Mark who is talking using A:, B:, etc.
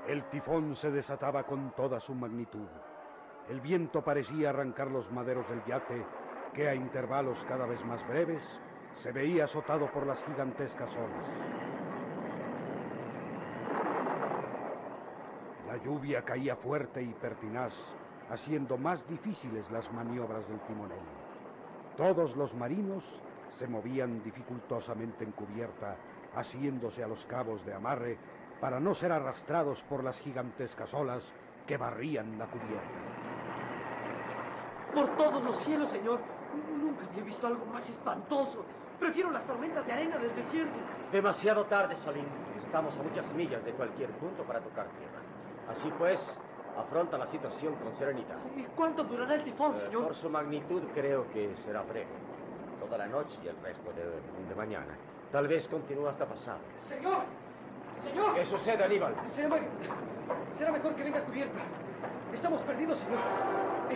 A: El tifón se desataba con toda su magnitud. El viento parecía arrancar los maderos del yate, que a intervalos cada vez más breves se veía azotado por las gigantescas olas. La lluvia caía fuerte y pertinaz, haciendo más difíciles las maniobras del timonel. Todos los marinos se movían dificultosamente en cubierta, asiéndose a los cabos de amarre para no ser arrastrados por las gigantescas olas que barrían la cubierta.
B: ¡Por todos los cielos, señor! Nunca había visto algo más espantoso. Prefiero las tormentas de arena del desierto.
C: Demasiado tarde, Solín. Estamos a muchas millas de cualquier punto para tocar tierra. Así pues, afronta la situación con serenidad.
B: ¿Y cuánto durará el tifón, señor?
C: Por su magnitud, creo que será breve. Toda la noche y el resto de mañana. Tal vez continúe hasta pasado.
B: ¡Señor! ¡Señor!
C: ¿Qué sucede, Aníbal?
B: Será mejor que venga a cubierta. Estamos perdidos, señor.